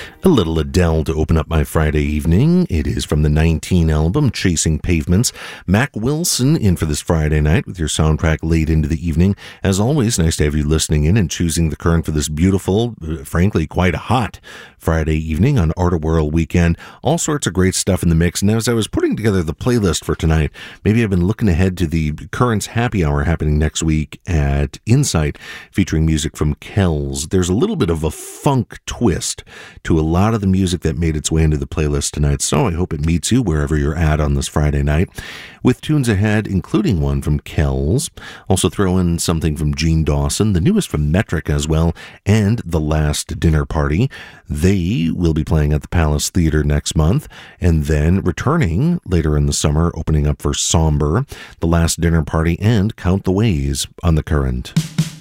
A little Adele to open up my Friday evening. It is from the 19 album, Chasing Pavements. Mac Wilson in for this Friday night with your soundtrack late into the evening. As always, nice to have you listening in and choosing the current for this beautiful, frankly, quite hot Friday evening on Art of World weekend. All sorts of great stuff in the mix. And as I was putting together the playlist for tonight, maybe I've been looking ahead to the Currents Happy Hour happening next week at Insight, featuring music from Kells. There's a little bit of a funk twist to a lot of the music that made its way into the playlist tonight, so I hope it meets you wherever you're at on this Friday night. With tunes ahead, including one from Kells. Also throw in something from Gene Dawson, the newest from Metric as well, and The Last Dinner Party. They will be playing at the Palace Theater next month, and then returning later in the summer, opening up for Somber, The Last Dinner Party, and Count the Ways on The Current.